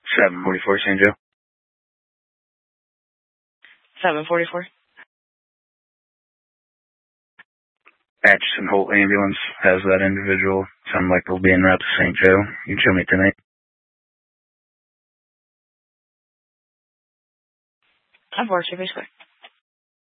744 St. Joe. 744. Atchison Holt ambulance has that individual. Sound like they'll be en route to St. Joe. You can show me tonight. I've worked your Facebook.